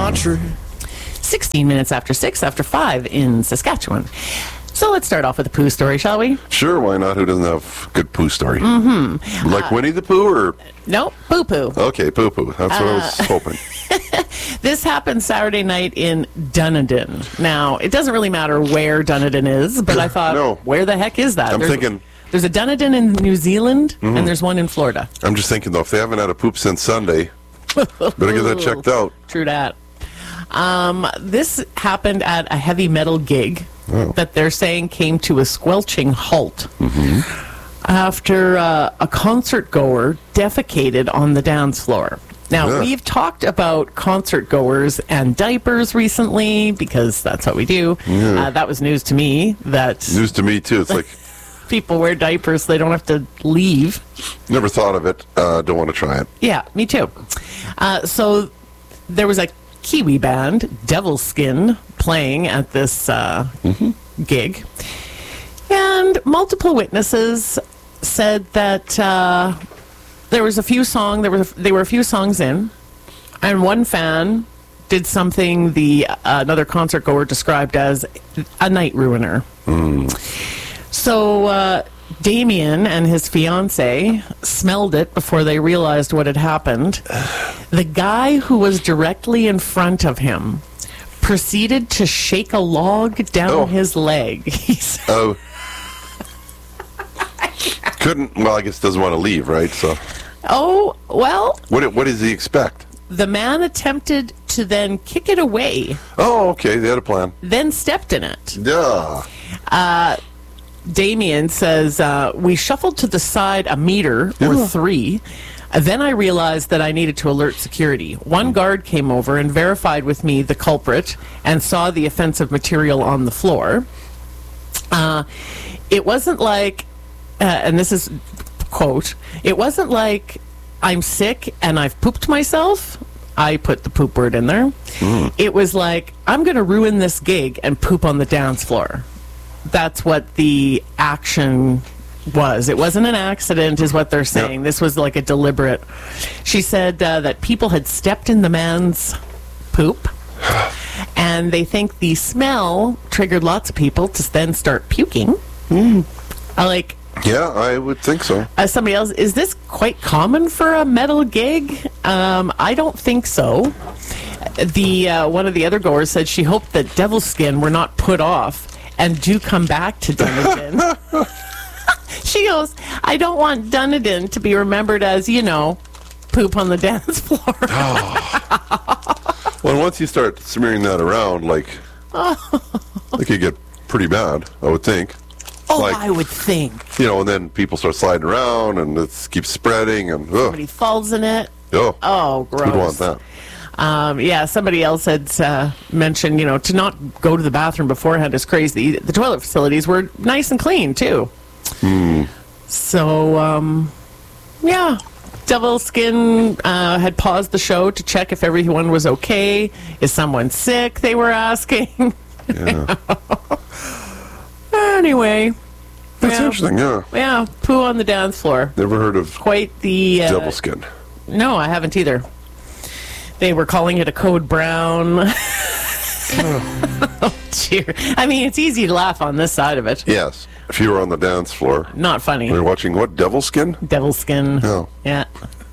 country. 16 minutes after 6, after 5 in Saskatchewan. So let's start off with a poo story, shall we? Sure, why not? Who doesn't have a good poo story? Mm-hmm. Like Winnie the Pooh or? No, poo-poo. Okay, poo-poo. That's what I was hoping. This happened Saturday night in Dunedin. Now, it doesn't really matter where Dunedin is, but I thought, No. Where the heck is that? I'm thinking... There's a Dunedin in New Zealand, and there's one in Florida. I'm just thinking, though, if they haven't had a poop since Sunday, better get that checked out. True that. This happened at a heavy metal gig that they're saying came to a squelching halt after a concert goer defecated on the dance floor. Now, we've talked about concert goers and diapers recently because that's what we do. That was news to me. News to me, too. It's like... people wear diapers so they don't have to leave. Never thought of it. Don't want to try it. Yeah, me too. So there was a Kiwi band, Devil Skin, playing at this gig. And multiple witnesses said that there was a few they were a few songs in, and one fan did something another concert goer described as a night ruiner. So Damien and his fiancée smelled it before they realized what had happened. The guy who was directly in front of him proceeded to shake a log down his leg. Oh. Couldn't, well, I guess doesn't want to leave, right? So. Oh, well. What does he expect? The man attempted to then kick it away. Oh, okay, they had a plan. Then stepped in it. Yeah. Damien says, we shuffled to the side a meter or 3. Then I realized that I needed to alert security. One guard came over and verified with me the culprit and saw the offensive material on the floor. It wasn't like, and this is quote, it wasn't like I'm sick and I've pooped myself. I put the poop word in there. It was like, I'm going to ruin this gig and poop on the dance floor. That's what the action was. It wasn't an accident, is what they're saying. This was like a deliberate. She said that people had stepped in the man's poop, and they think the smell triggered lots of people to then start puking. Yeah, I would think so. Somebody else, is this quite common for a metal gig? I don't think so. One of the other goers said she hoped that Devil Skin were not put off and do come back to Dunedin. She goes, I don't want Dunedin to be remembered as, poop on the dance floor. Well, once you start smearing that around, it could get pretty bad, I would think. I would think. And then people start sliding around, and it keeps spreading, and somebody falls in it. Oh, gross. Who'd want that? Somebody else had mentioned, to not go to the bathroom beforehand is crazy. The toilet facilities were nice and clean, too. So, Devil Skin had paused the show to check if everyone was okay. Is someone sick, they were asking. Yeah. Anyway. That's interesting, yeah. Yeah, poo on the dance floor. Never heard of quite the Devil Skin. No, I haven't either. They were calling it a code brown. Oh, dear. I mean, it's easy to laugh on this side of it. Yes. If you were on the dance floor. Not funny. We were watching what? Devil Skin? Devil Skin. Oh. Yeah.